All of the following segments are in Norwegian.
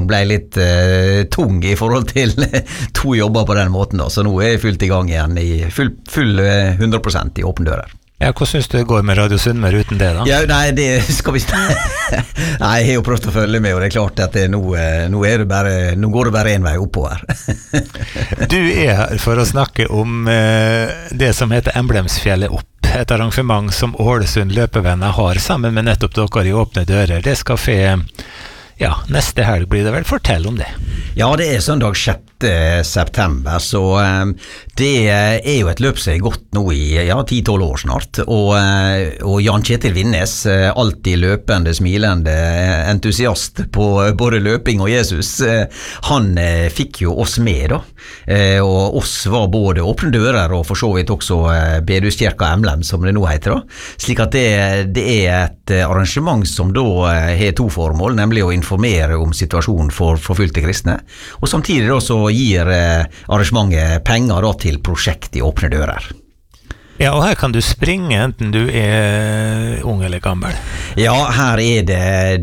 ble litt tung I forhold til 2 jobber på den måten da, så nå jeg fullt I gang igjen I full 100% I åpne dører. Ja, hvordan synes du det går med Radio Sunnmøre uten det da? Ja, nei, det skal vi Nei, jeg har jo prøvd å følge med, og det klart at nå går det bare en vei oppover. Du her for å snakke om det som heter Emblemsfjellet opp, et arrangement som Ålesund løpevenner har sammen med nettopp dere I åpne dører. Det skal få neste helg blir det vel. Fortell om det. Ja, det søndag 6. september, så det jo et løp som gått nå I 10-12 år snart, og Jan Kjetil Vinnes, alltid løpende, smilende, entusiast på både løping og Jesus, han fikk jo oss med da, og oss var både åpne dører og for så vidt også Bedehuskirka Emblem, som det nå heter da, slik at det et arrangement som da har 2 formål, nemlig å informere om situasjonen for forfulgte kristne, og samtidig da så gir arrangementet penger da til prosjekt I åpne dører. Ja, og her kan du springe enten du ung eller gammel. Ja, her det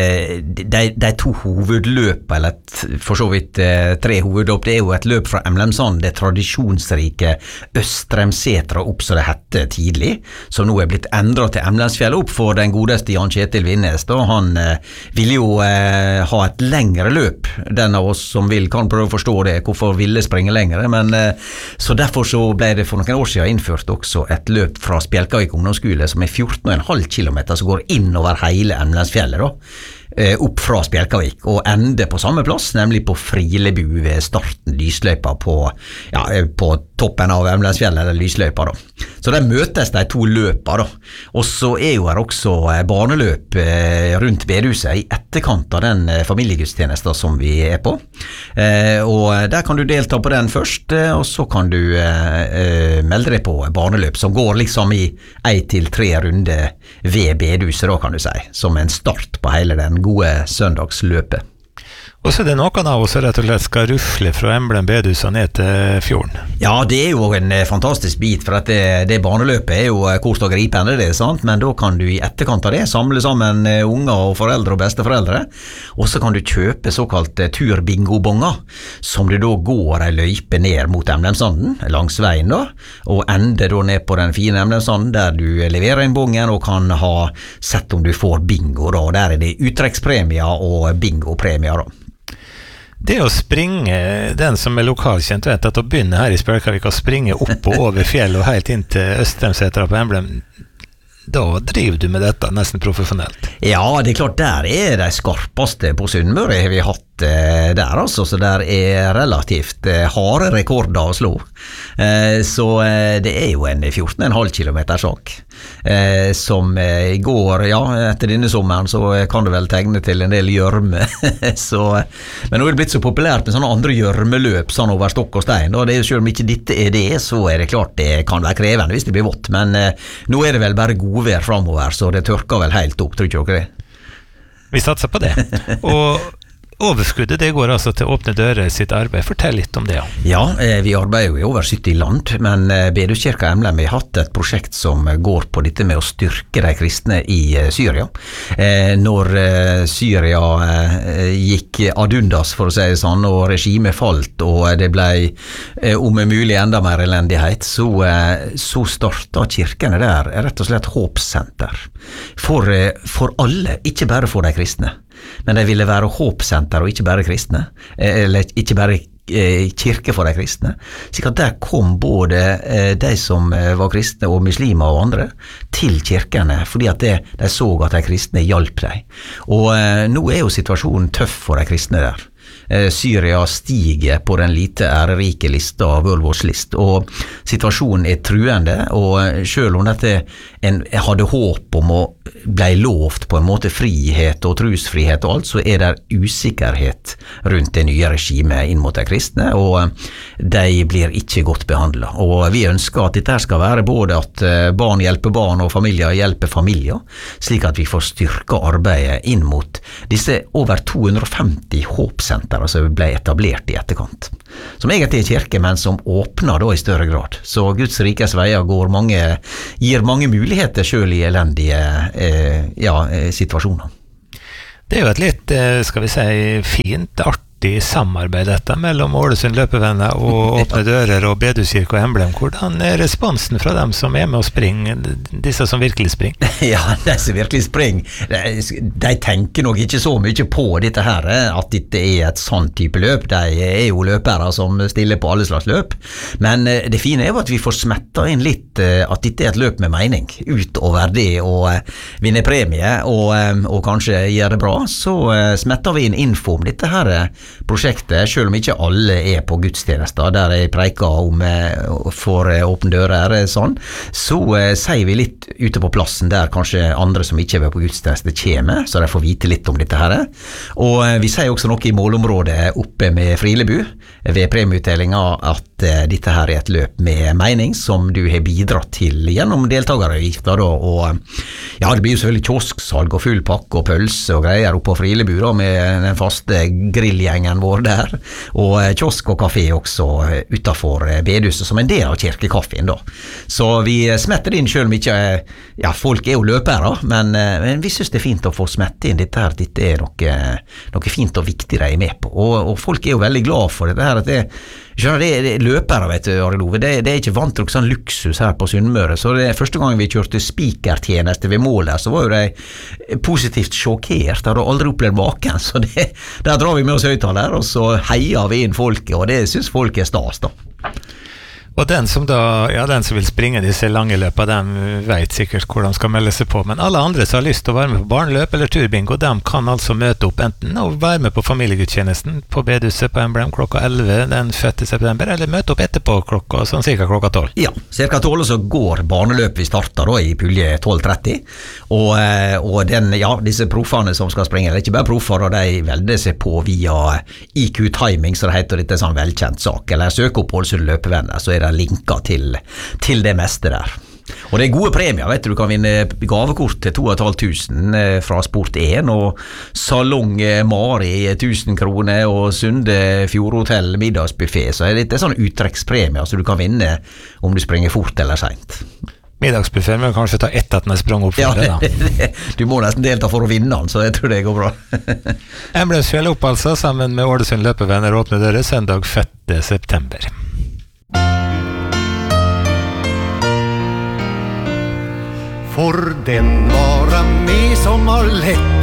de 2 hovedløp, eller for så vidt 3 hovedløp, det jo et løp fra Emlemsand, det tradisjonsrike Østremsetra opp, så det hette tidlig, som nå blitt endret til Emlemsfjellet opp for den godeste Jan Kjetil Vinnes. Da. Han ville jo ha et lengre løp, den av oss som kan prøve å forstå det, hvorfor ville springe lengre, men så derfor så ble det for noen år siden innført også et løp fra Spjelkavik ungdomsskole som 14,5 kilometer som går inn over hele Emlemsfjellet da, opp fra Spjelkavik og ender på samme plass, nemlig på Frilebu ved starten lysløypa på toppen av Emlemsfjellet, eller lysløypa da. Så der møtes de 2 løpa da, og så jo her også barneløp rundt bedehuset I etterkant av den familiegudstjenesten som vi på, og der kan du delta på den først, og så kan du melde deg på barneløp som går liksom I 1 til 3 runder ved bedehuset da, kan du si, som en start på hele den gode søndagsløpet. Og så det noen av oss rett og slett skal rufle fra Emblem bedehus og ned til fjorden. Ja, det jo en fantastisk bit, for at det barneløpet jo kort og gripende, det sant? Men da kan du I etterkant av det samle sammen unger og foreldre og besteforeldre, og så kan du kjøpe såkalt turbingobonger, som du da går en løype ned mot Emlemsanden, langs veien da, og ender da ned på den fine Emlemsanden, der du leverer en bongen og kan ha sett om du får bingo da, og der det uttrekkspremier og bingopremier da. Det å springe, den som lokalkjent vet at å begynne her I Spjelkavik å springe opp og over fjell og helt inn til Østremsetra på Emblem, da driver du med dette nesten profesjonelt. Ja, det klart, der de skarpeste på Sunnmøre har vi hatt der altså, så der relativt harde rekorder å slå. Så det jo en 14,5 kilometer sak, som går, etter denne sommeren så kan du vel tegne til en del gjørme, men nå det blitt så populært med sånne andre gjørmeløp, sånn over stokk og stein, og det selv om ikke dette det, så det klart det kan være krevende hvis det blir vått, men nå det vel bare godvær fremover, så det tørker vel helt opp, tror ikke dere det? Vi satser på det, og overskuddet, det går altså til åpne dører sitt arbeid. Fortell litt om det. Ja, vi arbeider jo I over 70 land, men Bedehuskirka Emblem har hatt et prosjekt som går på dette med å styrke de kristne I Syria. Når Syria gikk ad undas, for å si det sånn, og regimet falt, og det ble om mulig enda mer elendighet, så startet kirkene der rett og slett håpssenter for alle, ikke bare for de kristne. Men det ville være håpsenter og ikke bare kristne, eller ikke bare kirke for de kristne, slik at der kom både de som var kristne og muslimer og andre til kirkene, fordi at de så at de kristne hjalp dem. Og nå jo situasjonen tøff for de kristne der. Syria stiger på den lite ærerike lista av World Watch List, og situasjonen truende, og selv om dette en hadde håp om å ble lovt på en måte frihet og trosfrihet og alt, så det usikkerhet rundt det nye regimet inn mot de kristne, og de blir ikke godt behandlet. Og vi ønsker at dette skal være både at barn hjelper barn og familier hjelper familier, slik at vi får styrket arbeidet inn mot disse over 250 håpsenter som ble etablert I etterkant, som egentlig kirke, men som åpner da I større grad. Så Guds rikes veier gir mange muligheter selv I elendige situasjoner. Det jo et litt, skal vi si, fint, artig samarbeid dette mellom Ålesund løpevenner og Åpne dører og Bedehuskirke og Emblem. Hvordan responsen fra dem som med å springe, disse som virkelig springer? Ja, de som virkelig springer, de tenker nok ikke så mye på dette her, at dette et sånn type løp. De jo løpere som stiller på alle slags løp. Men det fine jo at vi får smetta inn litt at dette et løp med mening. Utover det å vinne premie og kanskje gjøre det bra, så smetter vi inn info om dette her prosjektet, selv om ikke alle på gudstjenester der jeg preker om for Åpne dører sånn, så sier vi litt ute på plassen der kanskje andre som ikke på gudstjeneste kommer, så de får vite litt om dette her. Og vi sier også noe i målområdet oppe med Frilebu ved premieutdelinga at dette her et løp med mening som du har bidratt til gjennom deltageravgifta da, og ja, det blir jo selvfølgelig kiosksalg og full pakke og pølse og greier oppe på Frilebu da, med den faste grillgjengen vår der, og kiosk og kafé også utenfor bedehuset som en del av kirkekaffen da. Så vi smetter inn selv om ikke, ja, folk jo løpere, men vi synes det fint å få smette inn dette her, dette noe fint og viktig de med på, og folk jo veldig glad for dette her, at det løpere, vet du, Arild Ove, det ikke vant til noe sånn luksus her på Sunnmøre, så det første gang vi kjørte spikertjeneste ved mål der, så var jo de positivt sjokkert, de hadde aldri opplevd maken, så der drar vi med oss høyttaler, og så heier vi inn folket, og det synes folk stas da. Og den som vil springe disse lange løpa, de vet sikkert hvor de skal melde seg på, men alle andre som har lyst til å være med på barneløp eller turbingo, de kan altså møte opp enten og være med på familiegudstjenesten på bedehuset på Emblem klokka 11 den 5. september, eller møte opp etterpå sånn cirka klokka 12. Ja, cirka 12 så går barneløp vi starter da i pulje 12.30, og disse proffene som skal springe, det ikke bare proffer, og de velger seg på via IQ Timing, så det heter dette sånn velkjent sak, eller søk opp Ålesund løpevenner, så det linker til det meste der. Og det gode premier, vet du kan vinne gavekort til 2500 fra Sport 1, og Salong Mari 1000 kroner, og Sunde Fjordhotell middagsbuffet, så det sånn uttrekkspremier, så du kan vinne om du springer fort eller sent. Middagsbuffet, men kanskje ta ett at den sprang opp for det da. Du må nesten delta for å vinne den, så jeg tror det går bra. Emblemsfjell opp altså, sammen med Ålesund løpevenner Åpne dører, søndag 5. september. For den vara med som har lett